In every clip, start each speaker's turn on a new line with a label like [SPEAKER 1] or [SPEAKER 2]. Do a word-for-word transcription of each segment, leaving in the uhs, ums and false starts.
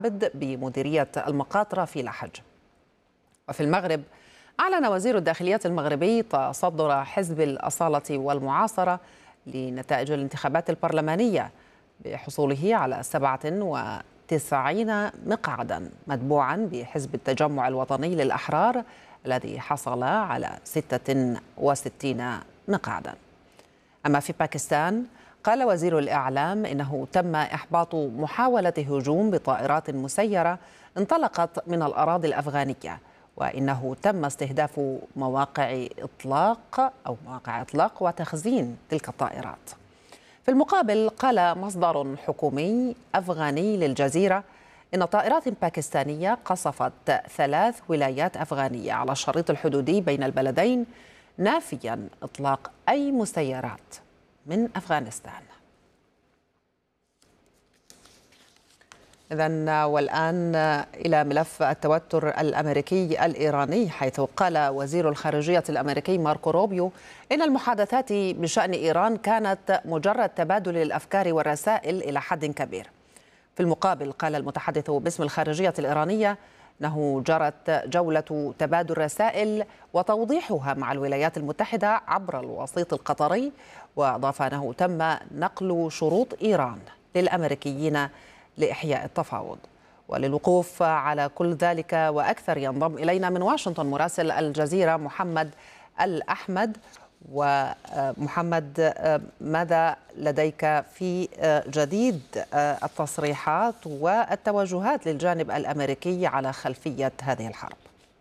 [SPEAKER 1] بمديرية المقاطرة في لحج. وفي المغرب أعلن وزير الداخلية المغربي تصدر حزب الأصالة والمعاصرة لنتائج الانتخابات البرلمانية بحصوله على سبعة وتسعين مقعدا، متبوعا بحزب التجمع الوطني للأحرار الذي حصل على ستة وستين مقعدا. أما في باكستان قال وزير الإعلام إنه تم إحباط محاولة هجوم بطائرات مسيرة انطلقت من الأراضي الأفغانية، وإنه تم استهداف مواقع إطلاق أو مواقع إطلاق وتخزين تلك الطائرات. في المقابل قال مصدر حكومي أفغاني للجزيرة إن طائرات باكستانية قصفت ثلاث ولايات أفغانية على الشريط الحدودي بين البلدين، نافيا إطلاق أي مسيرات من أفغانستان. إذن والآن إلى ملف التوتر الأمريكي الإيراني، حيث قال وزير الخارجية الأمريكي ماركو روبيو إن المحادثات بشأن إيران كانت مجرد تبادل الأفكار والرسائل إلى حد كبير. في المقابل قال المتحدث باسم الخارجية الإيرانية أنه جرت جولة تبادل رسائل وتوضيحها مع الولايات المتحدة عبر الوسيط القطري، وأضاف أنه تم نقل شروط إيران للأمريكيين لإحياء التفاوض. وللوقوف على كل ذلك وأكثر ينضم إلينا من واشنطن مراسل الجزيرة محمد الأحمد. ومحمد، ماذا لديك في جديد التصريحات والتوجهات للجانب الأمريكي على خلفية هذه الحرب؟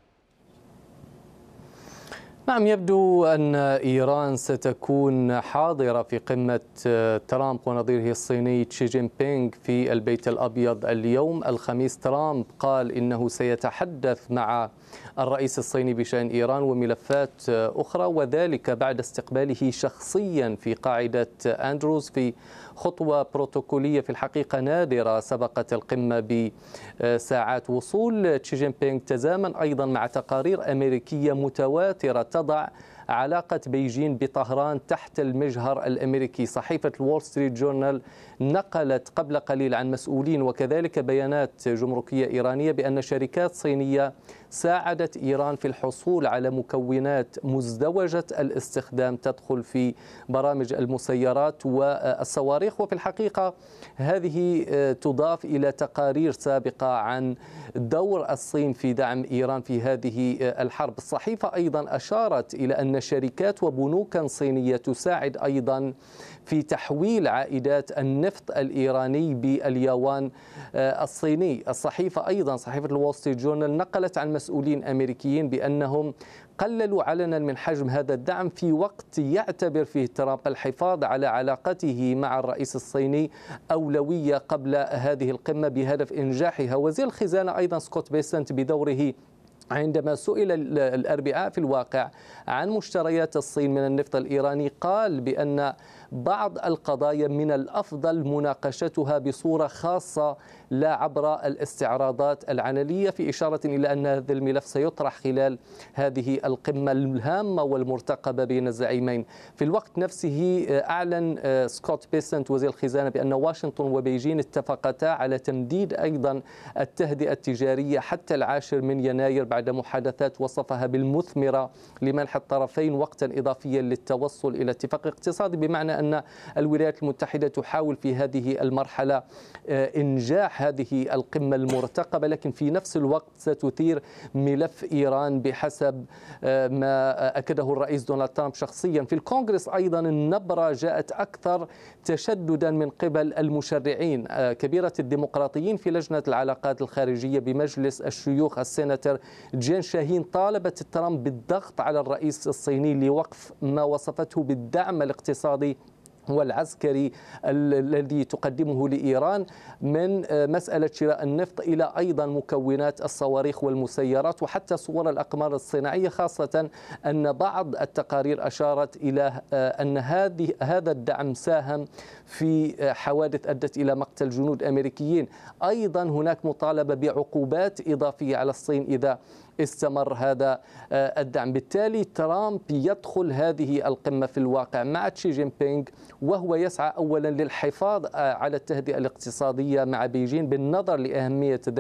[SPEAKER 2] نعم، يبدو أن إيران ستكون حاضرة في قمة ترامب ونظيره الصيني تشي جين بينغ في البيت الأبيض اليوم الخميس. ترامب قال إنه سيتحدث مع الرئيس الصيني بشأن إيران وملفات أخرى، وذلك بعد استقباله شخصيا في قاعدة أندروز في خطوة بروتوكولية في الحقيقة نادرة سبقت القمة بساعات. وصول تشي جين بينغ تزامن أيضا مع تقارير أمريكية متواترة تضع علاقة بيجين بطهران تحت المجهر الأمريكي. صحيفة الول ستريت جورنال نقلت قبل قليل عن مسؤولين وكذلك بيانات جمركية إيرانية بأن شركات صينية ساعدت إيران في الحصول على مكونات مزدوجة الاستخدام تدخل في برامج المسيرات والصواريخ. وفي الحقيقة هذه تضاف إلى تقارير سابقة عن دور الصين في دعم إيران في هذه الحرب. الصحيفة أيضا أشارت إلى أن شركات وبنوكا صينية تساعد أيضا في تحويل عائدات النفط الإيراني باليوان الصيني. الصحيفة أيضا صحيفة الول ستريت جورنال نقلت عن مسؤولين أمريكيين بأنهم قللوا علنا من حجم هذا الدعم في وقت يعتبر فيه ترامب الحفاظ على علاقته مع الرئيس الصيني أولوية قبل هذه القمة بهدف إنجاحها. وزير الخزانة أيضا سكوت بيسنت بدوره عندما سئل الأربعاء في الواقع عن مشتريات الصين من النفط الإيراني قال بأن بعض القضايا من الأفضل مناقشتها بصورة خاصة لا عبر الاستعراضات العلنية، في إشارة إلى أن هذا الملف سيطرح خلال هذه القمة الهامة والمرتقبة بين الزعيمين. في الوقت نفسه أعلن سكوت بيسنت وزير الخزانة بأن واشنطن وبيجين اتفقتا على تمديد أيضا التهدئة التجارية حتى العاشر من يناير بعد محادثات وصفها بالمثمرة لمنح الطرفين وقتا إضافيا للتوصل إلى اتفاق اقتصادي، بمعنى أن الولايات المتحدة تحاول في هذه المرحلة إنجاح هذه القمة المرتقبة، لكن في نفس الوقت ستثير ملف إيران بحسب ما أكده الرئيس دونالد ترامب شخصيا. في الكونغرس أيضا النبرة جاءت أكثر تشددا من قبل المشرعين. كبيرة الديمقراطيين في لجنة العلاقات الخارجية بمجلس الشيوخ السيناتور جين شاهين طالبت ترامب بالضغط على الرئيس الصيني لوقف ما وصفته بالدعم الاقتصادي والعسكري الذي تقدمه لإيران، من مسألة شراء النفط إلى أيضا مكونات الصواريخ والمسيرات وحتى صور الأقمار الصناعية، خاصة أن بعض التقارير أشارت إلى أن هذه هذا الدعم ساهم في حوادث أدت إلى مقتل جنود أمريكيين. أيضا هناك مطالبة بعقوبات إضافية على الصين إذا استمر هذا الدعم. بالتالي ترامب يدخل هذه القمة في الواقع مع تشي جين بينغ وهو يسعى أولا للحفاظ على التهدئة الاقتصادية مع بيجين بالنظر لأهمية